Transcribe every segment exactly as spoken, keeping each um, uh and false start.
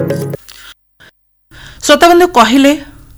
श्रोताबंधु कहले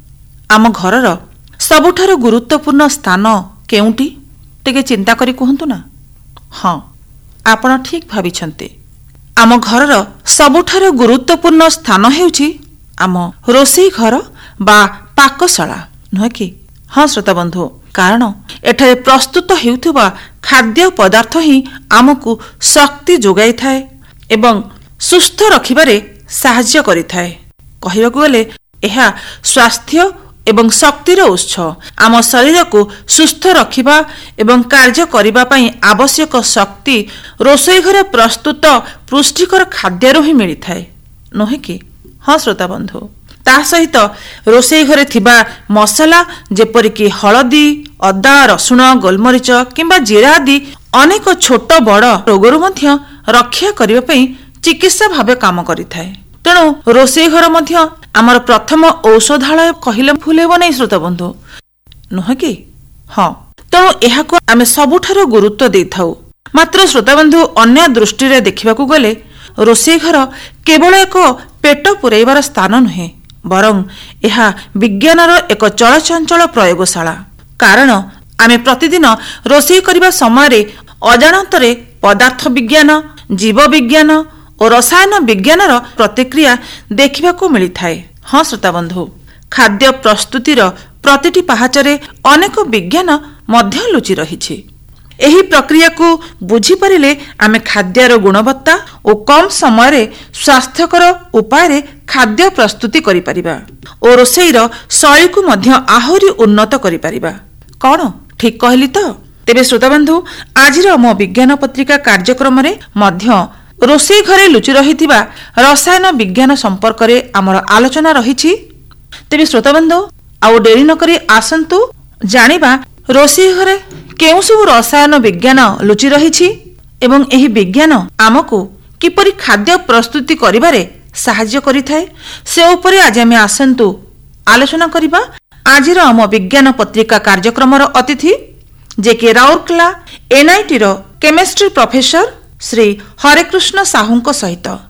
आम घरर सबुठारु गुरुत्वपूर्ण स्थान केउंटी टिके चिंता करी कहंतु ना। हाँ, आपण ठीक भाविछन्ते। आम घरर सबुठारु गुरुत्वपूर्ण स्थान हेउछि आम रोषेई घर बा पाकशाला नुहे कि। हाँ श्रोताबंधु, कारण एठारे प्रस्तुत हेउथुबा खाद्य पदार्थ ही आमको शक्ति जोगाई थाए एवं सुस्थ रखिबारे साहाय्य करिथाए। कहिबाकु गले एहा स्वास्थ्य एवं शक्तिर उत्स। आम शरीर को सुस्थ रखिबा एवं कार्य करिबा पई आवश्यक शक्ति रोषेई घरे प्रस्तुत पुष्टिकर खाद्यरु ही मिली थाए नुहे कि। हाँ श्रोताबंधु, ता सहित रोषेई घरे थिबा मसला जेपरिक हलदी, अदा, रसुण, गोलमरीच किंबा जीरा आदि अनेक छोट बड़ रोगरु मध्य रक्षा करिबा पई चिकित्सा भावे काम करिथाए। तेणु रोषेई घर मध्य आमर प्रथम औषधालय कहिले भूल हेब नहीं श्रोताबंधु नुहे कि। हाँ, तेणु एहाको आमे सबुठारु गुरुत्व देइथाउ। मात्र श्रोताबंधु, अन्य दृष्टि देखिबाकू गले रोषेई घर केवल एक पेट पुराइबार स्थान नुहे, बरं एहा विज्ञानर एक चलचंचल प्रयोगशाला। कारण आमे प्रतिदिन रोषेई करिबा समय अजाणतरे पदार्थ विज्ञान, जीव विज्ञान और रसायन विज्ञानर प्रतिक्रिया देखिबाकू मिली थाए। हाँ श्रोताबंधु, खाद्य प्रस्तुतिर प्रतिटी पहाचरे अनेक विज्ञान मध्य लुचि रहिछि। एही प्रक्रिया को बुझी परिले आमे खाद्यर गुणवत्ता और कम समय रे स्वास्थ्यकर उपाय खाद्य प्रस्तुति करि परिबा और रोषेईर शैली को मध्य आहुरी उन्नत करि परिबा। कौन ठीक कहली तो? तेबे श्रोताबंधु, आजिर मो विज्ञान पत्रिका कार्यक्रम रे मध्य रोषेई घरे लुचि रहिथिबा रसायन विज्ञान संपर्क रे आमर आलोचना रहिछि। तेबे श्रोताबंधु, आउ डेरी न करी आसंतु जानिबा रोषेई घरे केउ सब रसायन विज्ञान लुचि रहिछि एवं एही विज्ञान आमको किपरि खाद्य प्रस्तुति करिबारे साहाय्य करिथाए से उपरे आज आमे आसंतु आलोचना करिबा। आजिर आम विज्ञान पत्रिका कार्यक्रमर अतिथि जे के राउरकेला एनआईटी रो केमिस्ट्री प्रोफेसर श्री हरेकृष्ण साहू सहित।